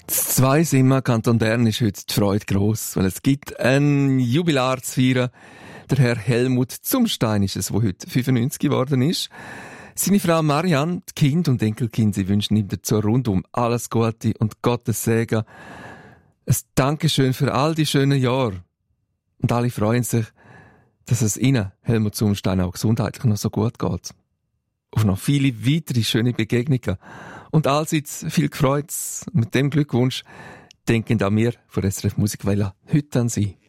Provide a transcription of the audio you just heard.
Das Zweisimmer Kanton Bern ist heute die Freude gross, weil es gibt ein Jubilar zu feiern. Der Herr Helmut Zumstein ist es, der heute 95 geworden ist. Seine Frau Marianne, die Kind und Enkelkind, sie wünschen ihm dazu rundum alles Gute und Gottes Segen. Ein Dankeschön für all die schönen Jahre. Und alle freuen sich, dass es ihnen, Helmut Zumstein, auch gesundheitlich noch so gut geht. Auf noch viele weitere schöne Begegnungen. Und allseits viel Gefreut. Mit dem Glückwunsch denken auch wir von SRF Musikwelle heute an Sie.